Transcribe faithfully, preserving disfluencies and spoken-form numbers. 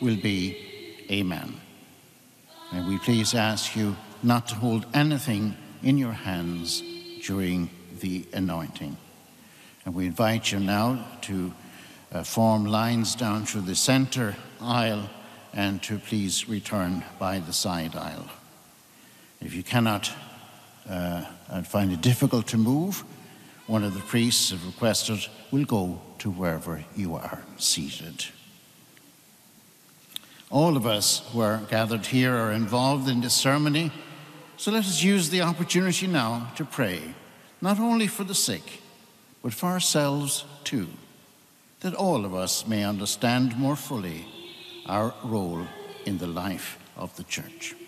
will be amen. And we please ask you not to hold anything in your hands during the anointing. And we invite you now to uh, form lines down through the center aisle and to please return by the side aisle. If you cannot uh, and find it difficult to move, one of the priests have requested will go to wherever you are seated. All of us who are gathered here are involved in this ceremony, so let us use the opportunity now to pray, not only for the sick, but for ourselves too, that all of us may understand more fully our role in the life of the Church.